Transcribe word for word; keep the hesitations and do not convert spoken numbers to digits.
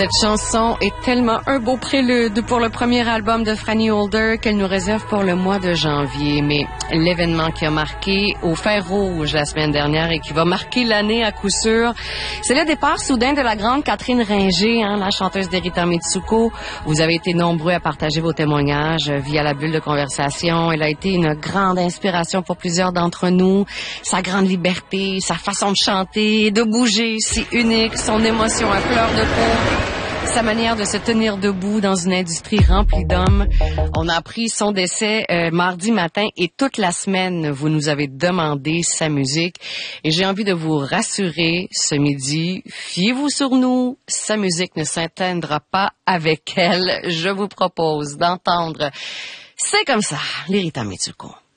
Cette chanson est tellement un beau prélude pour le premier album de Franny Holder qu'elle nous réserve pour le mois de janvier. Mais l'événement qui a marqué au fer rouge la semaine dernière et qui va marquer l'année à coup sûr, c'est le départ soudain de la grande Catherine Ringer, hein, la chanteuse d'Erita Mitsuko. Vous avez été nombreux à partager vos témoignages via la bulle de conversation. Elle a été une grande inspiration pour plusieurs d'entre nous. Sa grande liberté, sa façon de chanter, de bouger, si unique, son émotion à fleur de peau. Sa manière de se tenir debout dans une industrie remplie d'hommes. On a appris son décès euh, mardi matin et toute la semaine, vous nous avez demandé sa musique. Et j'ai envie de vous rassurer ce midi, fiez-vous sur nous, sa musique ne s'éteindra pas avec elle. Je vous propose d'entendre C'est comme ça, l'Erita Mitsuko.